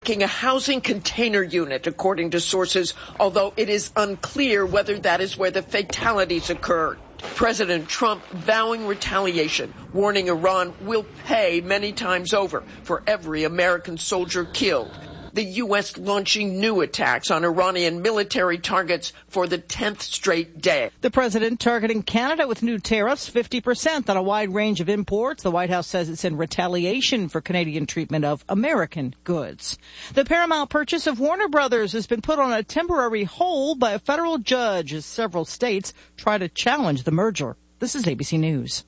A housing container unit, according to sources, although it is unclear whether that is where the fatalities occurred. President Trump vowing retaliation, warning Iran will pay many times over for every American soldier killed. The U.S. launching new attacks on Iranian military targets for the 10th straight day. The president targeting Canada with new tariffs, 50% on a wide range of imports. The White House says it's in retaliation for Canadian treatment of American goods. The Paramount purchase of Warner Brothers has been put on a temporary hold by a federal judge as several states try to challenge the merger. This is ABC News.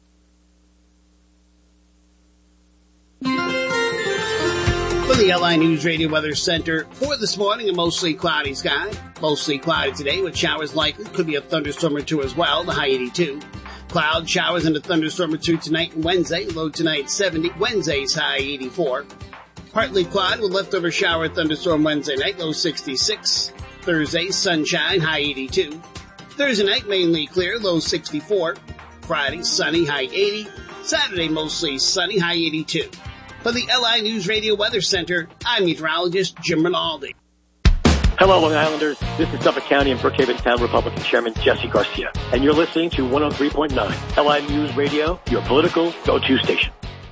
For the LI News Radio Weather Center for this morning, a mostly cloudy sky. Mostly cloudy today with showers likely. Could be a thunderstorm or two as well, the high 82. Cloud showers and a thunderstorm or two tonight and Wednesday. Low tonight 70. Wednesday's high 84. Partly cloud with leftover shower thunderstorm Wednesday night. Low 66. Thursday sunshine, high 82. Thursday night mainly clear. Low 64. Friday sunny, high 80. Saturday mostly sunny, high 82. For the LI News Radio Weather Center, I'm meteorologist Jim Rinaldi. Hello, Long Islanders. This is Suffolk County and Brookhaven Town Republican Chairman Jesse Garcia, and you're listening to 103.9 LI News Radio, your political go-to station.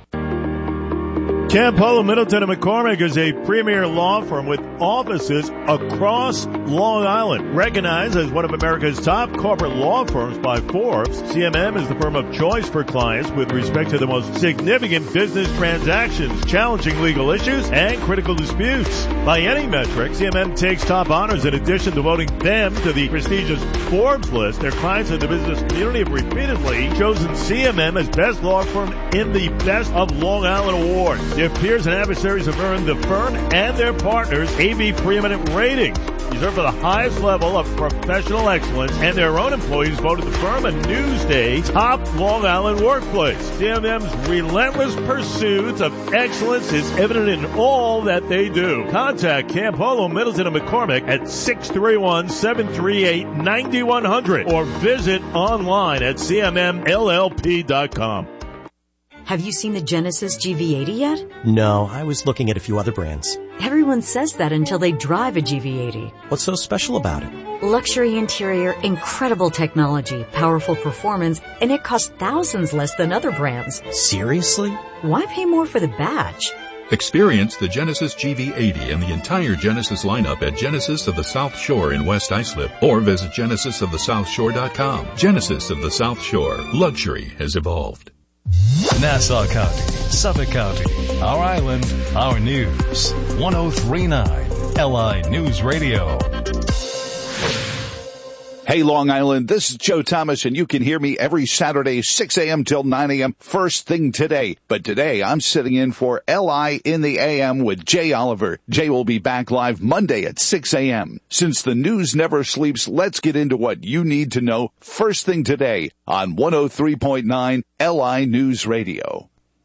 Campolo, Middleton & McCormick is a premier law firm with offices across Long Island. Recognized as one of America's top corporate law firms by Forbes, CMM is the firm of choice for clients with respect to the most significant business transactions, challenging legal issues, and critical disputes. By any metric, CMM takes top honors in addition to voting them to the prestigious Forbes list. Their clients in the business community have repeatedly chosen CMM as best law firm in the Best of Long Island Award. Their peers and adversaries have earned the firm and their partners AB preeminent ratings, reserved for the highest level of professional excellence, and their own employees voted the firm a Newsday top Long Island workplace. CMM's relentless pursuit of excellence is evident in all that they do. Contact Campolo, Middleton & McCormick at 631-738-9100 or visit online at cmmllp.com. Have you seen the Genesis GV80 yet? No, I was looking at a few other brands. Everyone says that until they drive a GV80. What's so special about it? Luxury interior, incredible technology, powerful performance, and it costs thousands less than other brands. Seriously? Why pay more for the badge? Experience the Genesis GV80 and the entire Genesis lineup at Genesis of the South Shore in West Islip or visit genesisofthesouthshore.com. Genesis of the South Shore. Luxury has evolved. Nassau County, Suffolk County, our island, our news. 103.9 LI News Radio. Hey, Long Island, this is Joe Thomas, and you can hear me every Saturday, 6 a.m. till 9 a.m., first thing today. But today, I'm sitting in for LI in the AM with Jay Oliver. Jay will be back live Monday at 6 a.m. Since the news never sleeps, let's get into what you need to know first thing today on 103.9 LI News Radio.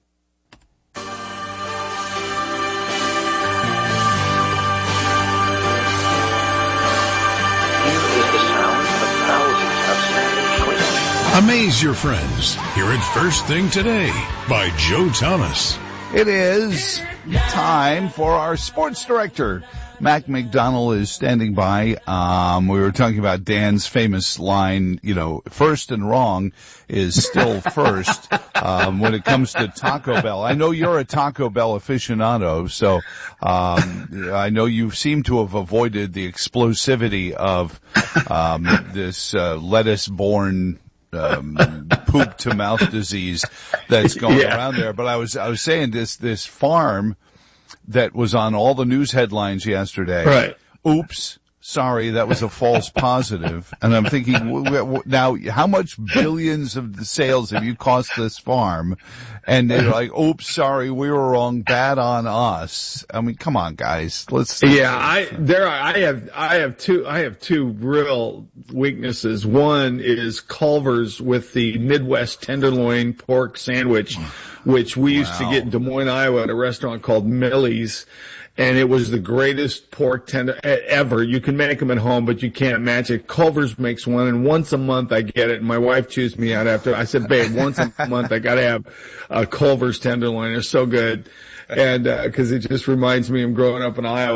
Amaze your friends. Hear it first thing today by Joe Thomas. It is time for our sports director. Mac McDonald is standing by. We were talking about Dan's famous line, first and wrong is still first, when it comes to Taco Bell. I know you're a Taco Bell aficionado, so, I know you seem to have avoided the explosivity of, this, lettuce-borne poop to mouth disease that's going around there. But I was saying this farm that was on all the news headlines yesterday. Right. Oops. Sorry, that was a false positive. And I'm thinking, now, how much billions of the sales have you cost this farm? And they're like, oops, sorry, we were wrong, bad on us. I mean, come on, guys. I have two real weaknesses. One is Culver's with the Midwest tenderloin pork sandwich, which we used to get in Des Moines, Iowa at a restaurant called Millie's. And it was the greatest pork tender ever. You can make them at home, but you can't match it. Culver's makes one, and once a month I get it. And my wife chews me out after. I said, babe, once a month I gotta have a Culver's tenderloin. They're so good. and because it just reminds me of growing up in Iowa.